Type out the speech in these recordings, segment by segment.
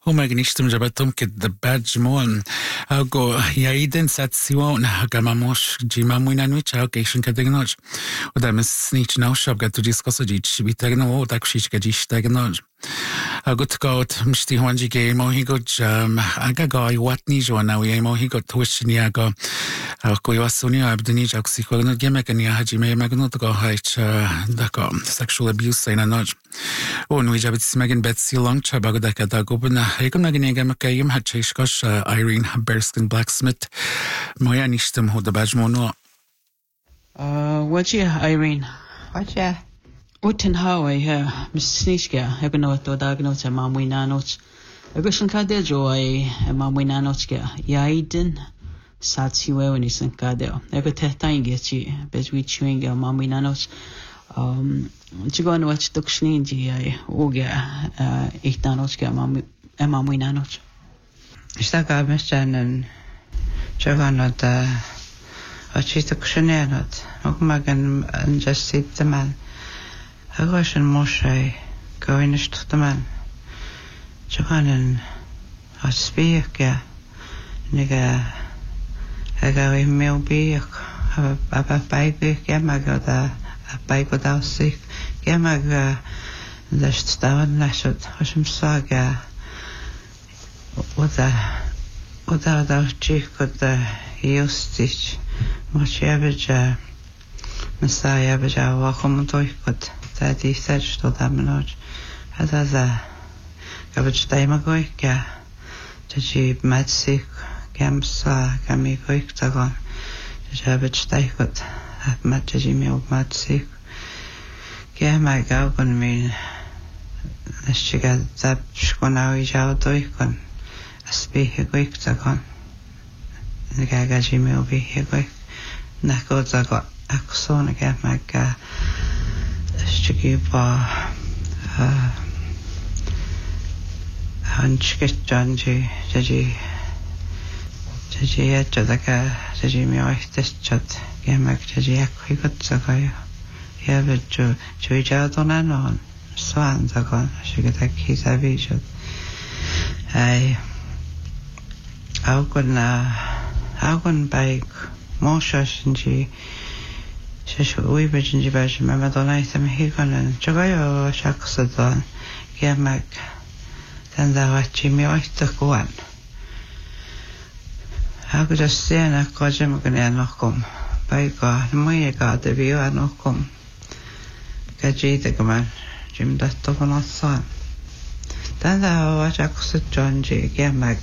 وماغنيشتم جبتم كد بادجمون أو يايدن ساتسيون هكاماموش جيما موينانويتش هاو كيشن كدغنوج ودام سنيتش ناوش أبغى تجيس قصة جيتش بيتغنو وتاكشيش كجيش تغنوج قلت قوت مشتي هوانجي جي موهي قوت أغا قاي واتني جوانا ويا موهي قوت توشني أغا كوي واسوني وابدني جاك سيكورنو جيما كني هاجي مي مغنو تقو هايتش داكو sexual abuse سينا نوج ونوي جابت سماجن باتسي لونج شابا قدك داكو بنا هيكم نغني جاما كايم هاتشيشكوش ايرين بيرسكن بلاك سميث مويا نيشتم هو دباجمونو وجه ايرين وجه وتن هاوي ها مسنيشكا هبنو تو داغنو تما موينانوت اگشن كادل جوي ما موينانوتكا يايدن ساتسيوي ونيسن كادل اگو تهتاينجي بزوي تشوينغا ما موينانوت جيغون واتش دوكشنين جي اوغا ايتانوتكا ما موينانوت اشتاقا مشانن جوانوت واتشي دوكشنينوت مقماغن انجسيد تمان أغوشن موشي كوينش تختمان جوانن أسبيك يا نيجا أغاوي ميو بيك أبا بايك يا ماغودا بايكو داوسيك يا ماغا داشت داون نشد وشم ساقا ودا داوشيك ودا يوستيش موشي أبجا مسايا أبجا واخم دويكود تادي سجد دامنوج هذا قبل دايما قويك تجيب ماتسيك كمسا كمي قويك تقول تجابت دايكود ما تجي ميو ماتسيك كما قاوكن من نشجع ذاب شكوناوي جاو دويكن أسبيه قويك تقول نجا جي ميو بيه قويك نكو تقول أكسون كما قا شكيبا هنشكتشانجي جي يجدك جي ميوحتشت كمك جي يكوي قد يبجو جوي جادونا نون سوان زغون شكتك حسابي جد أي أوكن بايك موشاشنجي شوي بجنجي باش ما مدوناي سمحي كونن جغايو شخص دون كيامك تندواتشي ميوحتكوان هاكو جسينا قاجم كنيا نحكم بايكا نمويكا دبيوا نحكم كجيتك من جمدتو بنصان تندوات شخص جونجي كيامك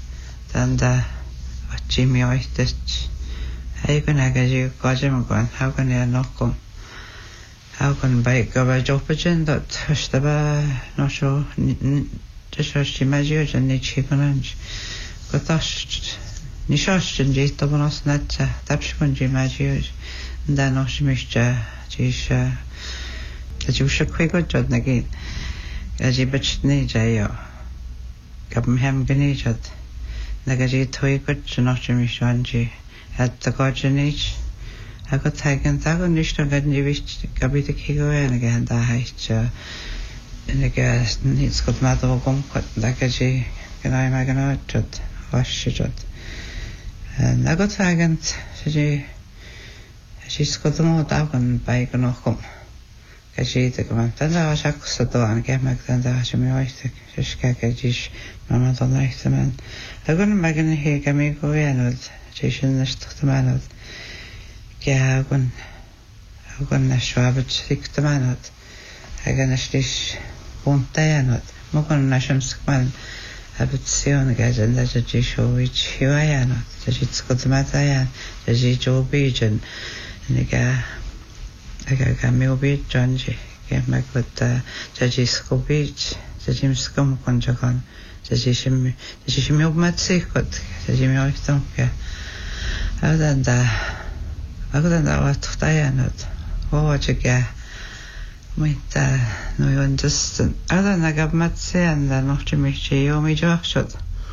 تندواتشي ميوحتكوان هيكون هكذا قاجم كون هاكون ينقم هاكون بايك باجوبجن دوت اشتبه نشو تشاشتي ماجيو جنني تشيبنانج قطاش نشاش جنجي طبناس نتا تبشكون جي ماجيو دا نوش مشجا جيش تجوش كويكو جد نجين جي بچتني جايو قبل مهم جني جد نجي تويكو جنوش مشانجي حتى كاتشنيش هكذا تاجن تاجن نشتغل قد نبيش قبيت كيغوي أنا كهن داهيش أنا كنيس قد ما تبغون قد داكجي كناي ما كنا جد واش جد نقول تاجن شجي شيء قد ما تاجن بايك نوكم كجي تكمل تنا وشك صدوان كم تنا وشمي واشتك شش كجيش ما تنا يحتمل أقول ما كنا هي كميكوي أنا جيشن نشتخدمانات كي هاكون نشوابت شتخدمانات هاكا نشتيش بونتايانات مكون نشمسك مال هبتسيون كاجن دا جيشو ويش هوايانات جي تسخدماتايان جي جو بيجن نكا هاكا ميو بيجن جي كما قلت جي سكو بيج جي مسكو مكون جاكون جي شميو بماتسيكوت جي ميو يفتنك أقدر واتختايانات هو جاكا ميتا نويون جستن أقدر نقب ماتسيان دا نوحجي ميشي يومي جاكشد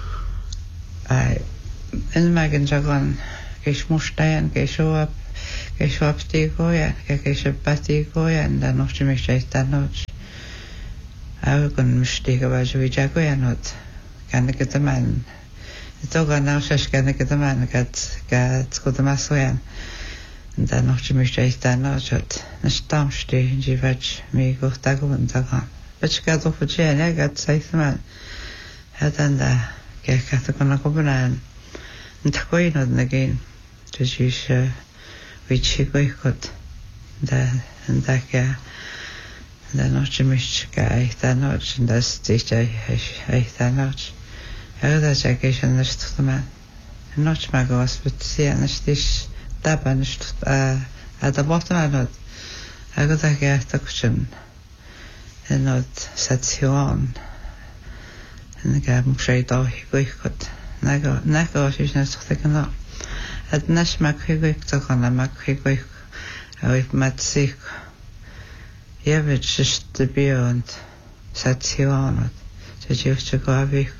إنما كن جاكون كيش مشتايان كيشواب تيكويان كيش باتيكويان دا نوحجي ميشي تانوش أقدر مشتيك باجوي جاكويانات gan gyda man. Ito gan naw siya gan gyda man gad gwyd yma swen. Da noch ti mis eich da no jod. Nes damsti ji veg mi gwch da gwyn da gan. Veg gad o'ch fod jen gad saith man. Hedan da gech gath o gana gwbna yn tagwyn oedd na gyn. Dwi eisiau wyt gweithgod. Da ga da noch ti mis ga eich da no jyn da stich eich da no. Ag da jag eisiau nes tŵth yma. Noch ma gos byd si nes stich Daba nist a da bottom anod ag oedd ag eich dagwysyn yn oedd sation yn y gaf mwysau do hi gweithgod nag o sy'n nes o'ch ddeg yno ad nes mag hi gweith dag honna mag hi gweith a wyth mad sig hefyd syst y bio ond sation oedd sy'n jiwch ti go a fych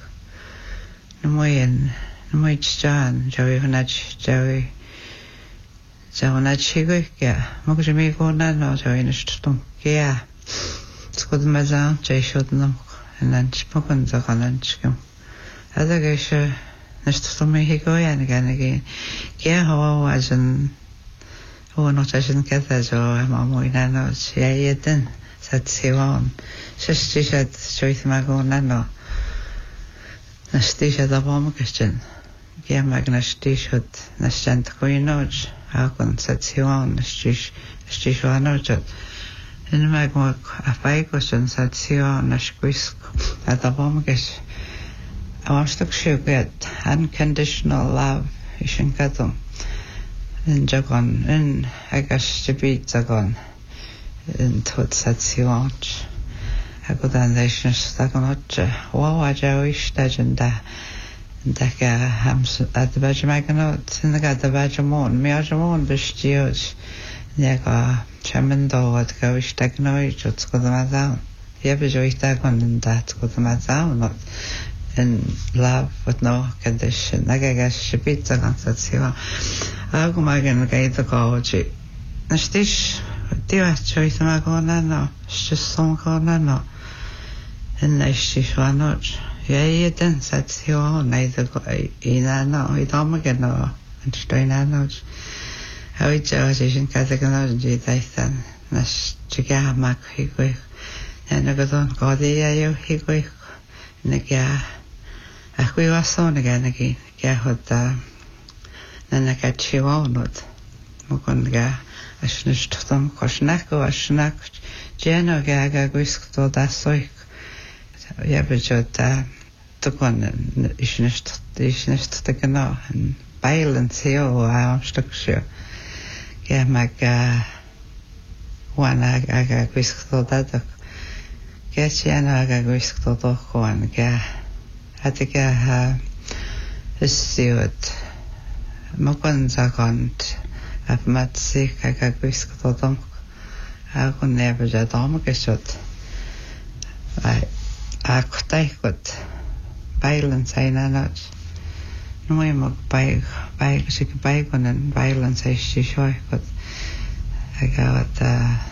nwy tjan jawi hwnna jawi Jawn chigwe kya mog jemi ko na no jawi nistum kya skod maza cheshod no nan chpokon za kanan chkim ada gesha nistum me higo ya nganagi kya hawa wajan ho no chashin kata jo ma moina no chayeten satsiwan shishtishat choith mago na no nastisha da bom question kya magnastishat nastant koinoj Hakon station stis vanojat. En mag a faikosen station squisk at the bomges. I want to get unconditional love ishin katum. In jagon in agas to beat zagon in tot station. Hagodan nation stagonoche. Wow, I jawish legenda. Dega hams at the Bajamaganot in the Gada Bajamon, Miajamon, Bistios, Nega, Chamendo, at Goish Dagnoich, at Skodamazan. Yabajoy Dagon and that Skodamazan, not in love with no condition. Nagagas Shibita Constancia. Agumagan gave the Goji. Nastish, dear choice Magona, no, it's just some corner, no. And Nastish one notch. Den station neither ina no idomagan no and straina no how it was in category daitan nas chiga mak higwe and a godon godia yo higwe naga akwi wason again ga hota nanaka chiwa not mukon ga ashnishtum koshnako ashnak jeno ga gwisk to da soik Jabajota took on is nicht the genau and violence here or structure. Yeah, mag one aga whisk to that. Get you aga whisk to the one. I think I have a suit. Mokon zakont of matsik aga whisk to them. I could never just almost shot. I could violence I not. No, I'm a bike, she could bike on and violence I she show, but I got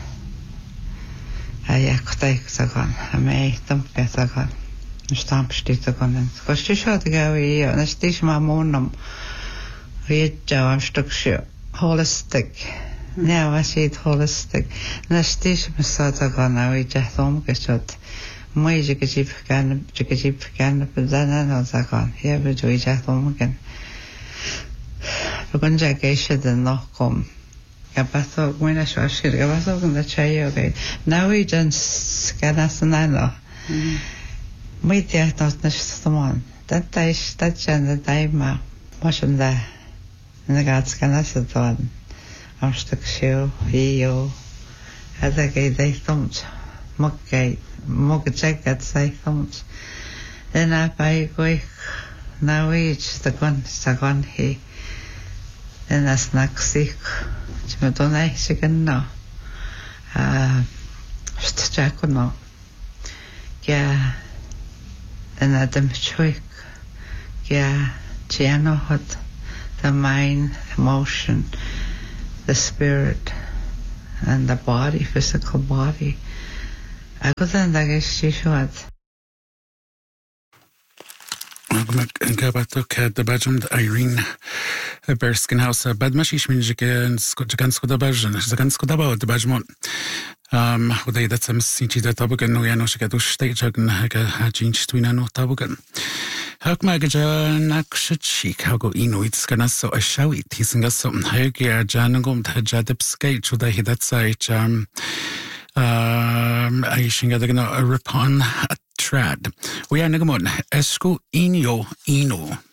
I could take the gun. I may dump get the gun. Stamp stick the gun and because she shot the guy here and I stitch my monum. Read Joe structure holistic. Now I see it holistic. And I stitch my sort of gun. I just don't get shot. Moi jikajip kan pedana no zakon. Here we do it at home again. Begonja geisha the nokom. Gabato when I saw shit. Gabato on the chai. Okay. Now we just ganasanano. Moi dear not next to one. That dice that jan the daima. Watch on there. And the gods ganasadon. I'm stuck show. Yo. As I gave they thumbs. Moga check at say thumbs. Then I buy quick. Now each the gun he. Then I snack sick. Chimadona chicken no. Jack no. Yeah. And Adam Chuik. Yeah. Giano hot. The mind, emotion, the spirit, and the body, physical body. I couldn't get short. gabatok the Bajum Irene Berskin House, bad mashish means Jagansko the Bajan, Zagansko the Bajmon. Uday that's a sinchi that Tabugan, no Yanosha stage, a change to no Tabugan. Hak Magaja Nakshik, how go Inuits Ganaso, a shawit, hissing us some Hagia Janagum, Jadep skate, should I hit that side? I think I'm going to rip on a trad. We are Nagamon, Esco Inyo Ino.